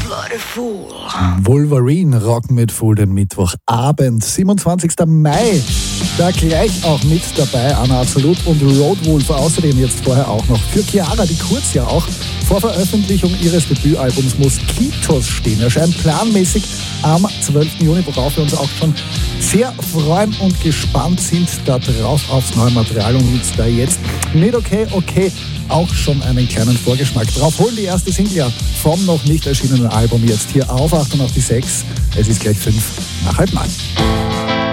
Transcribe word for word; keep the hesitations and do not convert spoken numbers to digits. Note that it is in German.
Wolverine rocken mit Fool den Mittwochabend, siebenundzwanzigsten Mai. Da gleich auch mit dabei Anna Absolut und Roadwolf. Außerdem jetzt vorher auch noch für Chiara, die kurz ja auch vor Veröffentlichung ihres Debütalbums Moskitos stehen. Erscheint planmäßig am zwölften Juni, worauf wir uns auch schon sehr freuen und gespannt sind da drauf aufs neue Material und uns da jetzt mit Okay, okay auch schon einen kleinen Vorgeschmack drauf. Holen die erste Single ja vom noch nicht erschienenen Album jetzt hier auf achtundachtzig Komma sechs. Es ist gleich fünf nach halb neun.